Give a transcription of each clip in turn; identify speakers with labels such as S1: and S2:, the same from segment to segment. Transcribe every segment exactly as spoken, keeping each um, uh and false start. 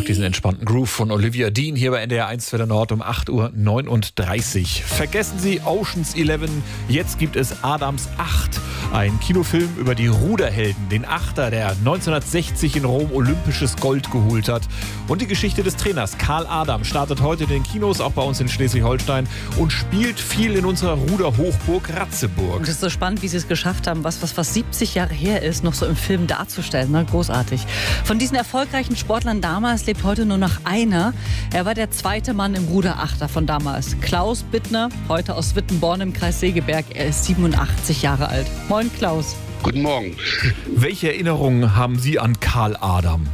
S1: mag diesen entspannten Groove von Olivia Dean hier bei N D R eins Welle Nord um acht Uhr neununddreißig. Vergessen Sie Ocean's Eleven, jetzt gibt es Adams acht. Ein Kinofilm über die Ruderhelden, den Achter, der neunzehnhundertsechzig in Rom olympisches Gold geholt hat. Und die Geschichte des Trainers Karl Adam startet heute in den Kinos, auch bei uns in Schleswig-Holstein, und spielt viel in unserer Ruderhochburg Ratzeburg.
S2: Und es ist so spannend, wie sie es geschafft haben, was, was fast siebzig Jahre her ist, noch so im Film darzustellen. Ne? Großartig. Von diesen erfolgreichen Sportlern damals lebt heute nur noch einer. Er war der zweite Mann im Ruderachter von damals. Klaus Bittner, heute aus Wittenborn im Kreis Segeberg. Er ist siebenundachtzig Jahre alt. Moin Klaus.
S3: Guten Morgen.
S1: Welche Erinnerungen haben Sie an Karl Adam?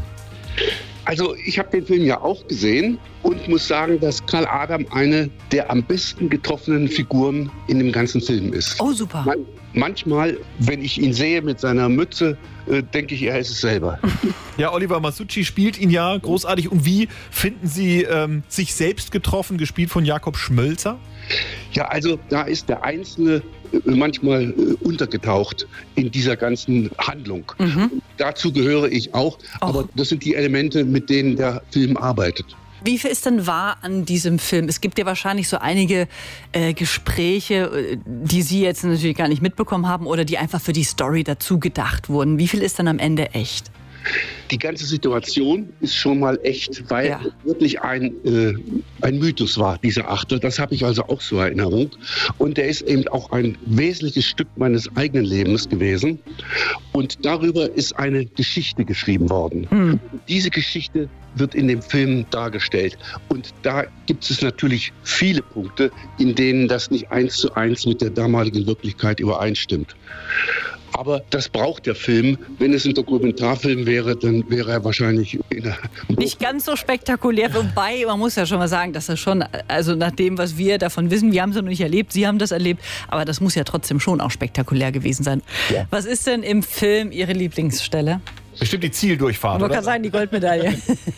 S3: Also ich habe den Film ja auch gesehen und muss sagen, dass Karl Adam eine der am besten getroffenen Figuren in dem ganzen Film ist.
S2: Oh, super.
S3: Man, manchmal, wenn ich ihn sehe mit seiner Mütze, äh, denke ich, er ist es selber.
S1: Ja, Oliver Masucci spielt ihn ja großartig. Und wie finden Sie ähm, sich selbst getroffen, gespielt von Jakob Schmölzer?
S3: Ja, also da ist der Einzelne äh, manchmal äh, untergetaucht in dieser ganzen Handlung. Mhm. Dazu gehöre ich auch, Och. aber das sind die Elemente, mit denen der Film arbeitet.
S2: Wie viel ist denn wahr an diesem Film? Es gibt ja wahrscheinlich so einige äh, Gespräche, die Sie jetzt natürlich gar nicht mitbekommen haben oder die einfach für die Story dazu gedacht wurden. Wie viel ist dann am Ende echt?
S3: Die ganze Situation ist schon mal echt, weil ja. wirklich ein, äh, ein Mythos war, dieser Achter. Das habe ich also auch so in Erinnerung. Und der ist eben auch ein wesentliches Stück meines eigenen Lebens gewesen. Und darüber ist eine Geschichte geschrieben worden. Hm. Diese Geschichte wird in dem Film dargestellt. Und da gibt es natürlich viele Punkte, in denen das nicht eins zu eins mit der damaligen Wirklichkeit übereinstimmt. Aber das braucht der Film. Wenn es ein Dokumentarfilm wäre, dann wäre er wahrscheinlich in der
S2: nicht ganz so spektakulär. Wobei, man muss ja schon mal sagen, dass das schon, also nach dem, was wir davon wissen, wir haben es noch nicht erlebt, Sie haben das erlebt, aber das muss ja trotzdem schon auch spektakulär gewesen sein. Ja. Was ist denn im Film Ihre Lieblingsstelle?
S1: Bestimmt die Zieldurchfahrt,
S2: Man
S1: oder?
S2: kann sagen, die Goldmedaille.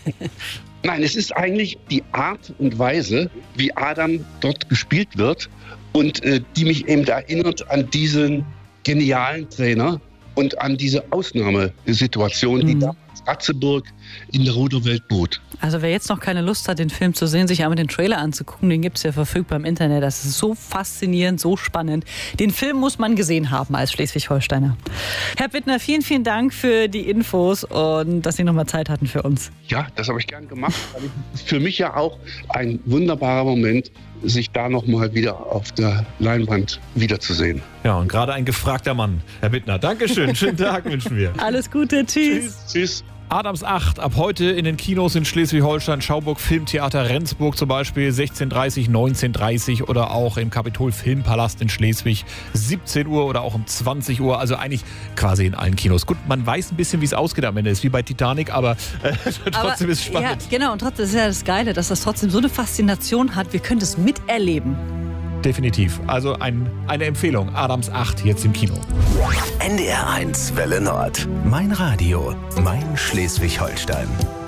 S3: Nein, es ist eigentlich die Art und Weise, wie Adam dort gespielt wird und äh, die mich eben erinnert an diesen genialen Trainer und an diese Ausnahmesituation, die mhm. damals Ratzeburg in der Ruderwelt bot.
S2: Also wer jetzt noch keine Lust hat, den Film zu sehen, sich einmal den Trailer anzugucken, den gibt es ja verfügbar im Internet. Das ist so faszinierend, so spannend. Den Film muss man gesehen haben als Schleswig-Holsteiner. Herr Bittner, vielen, vielen Dank für die Infos und dass Sie nochmal Zeit hatten für uns.
S3: Ja, das habe ich gern gemacht. Es ist für mich ja auch ein wunderbarer Moment, sich da nochmal wieder auf der Leinwand wiederzusehen.
S1: Ja, und gerade ein gefragter Mann, Herr Bittner. Dankeschön, schönen Tag wünschen wir.
S2: Alles Gute, tschüss.
S3: Tschüss. Tschüss.
S1: Adams acht, ab heute in den Kinos in Schleswig-Holstein, Schauburg Filmtheater Rendsburg zum Beispiel, sechzehn Uhr dreißig, neunzehn Uhr dreißig oder auch im Kapitol Filmpalast in Schleswig, siebzehn Uhr oder auch um zwanzig Uhr, also eigentlich quasi in allen Kinos. Gut, man weiß ein bisschen, wie es ausgeht am Ende, ist wie bei Titanic, aber äh, trotzdem aber, ist es spannend.
S2: Ja, genau, und trotzdem ist ja das Geile, dass das trotzdem so eine Faszination hat, wir können das miterleben.
S1: Definitiv. Also ein, eine Empfehlung. Adams acht jetzt im Kino.
S4: N D R eins Welle Nord. Mein Radio. Mein Schleswig-Holstein.